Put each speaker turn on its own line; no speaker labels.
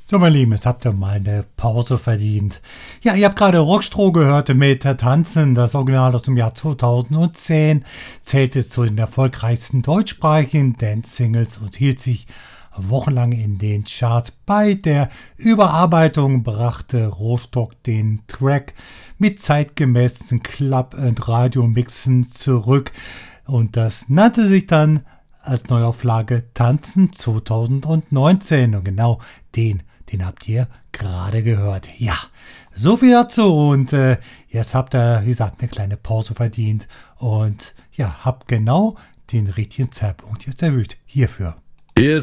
So, mein Lieben, jetzt habt ihr mal eine Pause verdient. Ja, ihr habt gerade Rockstroh gehört mit Tanzen. Das Original aus dem Jahr 2010 zählte zu den erfolgreichsten deutschsprachigen Dance-Singles und hielt sich wochenlang in den Charts. Bei der Überarbeitung brachte Rostock den Track mit zeitgemäßen Club- und Radiomixen zurück. Und das nannte sich dann als Neuauflage Tanzen 2019. Und genau den habt ihr gerade gehört. Ja, so viel dazu. Und jetzt habt ihr, wie gesagt, eine kleine Pause verdient. Und ja, habt genau den richtigen Zeitpunkt jetzt erwischt hierfür.
Ihr